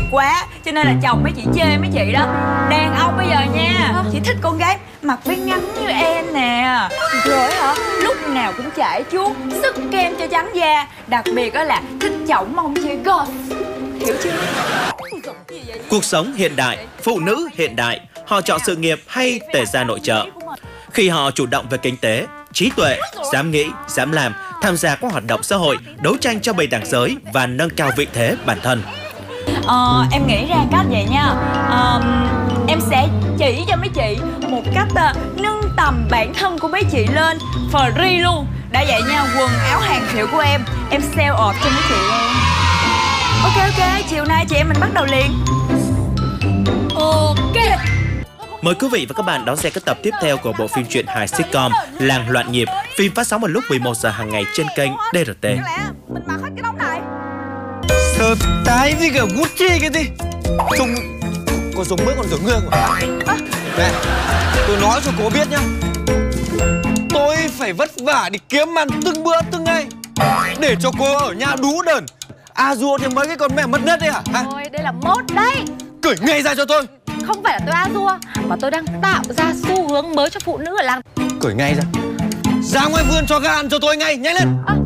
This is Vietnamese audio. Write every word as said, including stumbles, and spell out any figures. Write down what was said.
quá, cho nên là chồng mấy chị chê mấy chị đó. Đàn ông bây giờ nha, chỉ thích con gái mặc váy ngắn như em nè. Rồi hả, lúc nào cũng chải chuốt, sức kem cho trắng da. Đặc biệt đó là thích chổng mông chơi golf. Hiểu chưa? Cuộc sống hiện đại, phụ nữ hiện đại, họ chọn sự nghiệp hay tề gia nội trợ. Khi họ chủ động về kinh tế, trí tuệ, dám nghĩ, dám làm, tham gia các hoạt động xã hội, đấu tranh cho bình đẳng giới và nâng cao vị thế bản thân. Ờ, em nghĩ ra cách vậy nha. Ờ, em sẽ chỉ cho mấy chị một cách uh, nâng tầm bản thân của mấy chị lên free luôn. Đã vậy nha, quần áo hàng hiệu của em em sale ọt cho mấy chị luôn. Ok ok, chiều nay chị em mình bắt đầu liền. Ok. Mời quý vị và các bạn đón xem các tập tiếp theo của bộ phim truyện hài sitcom Làng Loạn Nhịp. Phim phát sóng vào lúc mười một giờ hàng ngày trên kênh đê rờ tê. Mình mặc hết cái đống này. Sờ tái gì cả Gucci cái gì. Trông có giống mới còn giống gương mà. Này, tôi nói cho cô biết nhá. Tôi phải vất vả đi kiếm ăn từng bữa từng ngày để cho cô ở nhà đú đờn. A dua thì mấy cái con mẹ mất nết đấy hả? hả? Ôi, đây là mốt đấy. Cởi ngay ra cho tôi. Không phải là tôi a dua, mà tôi đang tạo ra xu hướng mới cho phụ nữ ở làng. Cởi ngay ra. Ra ngoài vườn cho gà ăn cho tôi ngay, nhanh lên. À,